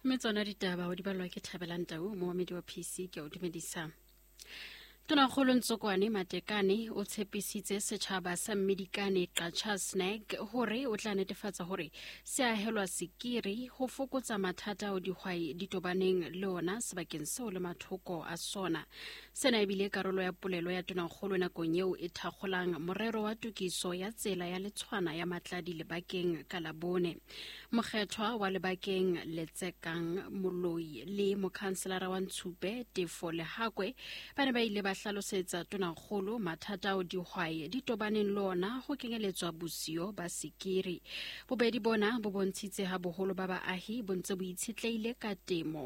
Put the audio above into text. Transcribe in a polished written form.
mme tsona ditaba o di balwa ke Thabelang Tau moemedi wa PC ke o dumedisa. Tonakgolo Ntsokwane Matekane o tshepisitse setjhaba sa Mmedikane Qacha Snack hore o tla netefatsa hore se ahelwa sekiri ho fokotsa mathata o dihwai di tobaneng le ona sebakeng seo le mathoko a sona. Sena ebile karolo ya polelo ya tonakgolo nakong eo e thakgolang morero wa tokiso ya tsela ya letshwana ya Matladi Lebakeng ka Labone. Mokgethwa wa Lebakeng Letsekang Moloi le mokhanselara wa Ntshupe Tefo Lehakwe ba ne ba ile ba hlalosetsa tonakgolo mathata o dihwai di tobaneng le ona ho kenyeletswa bosio ba sekiri. Bobedi bona bo bontshitse ha boholo ba baahi bo ntse bo itshetleile ka temo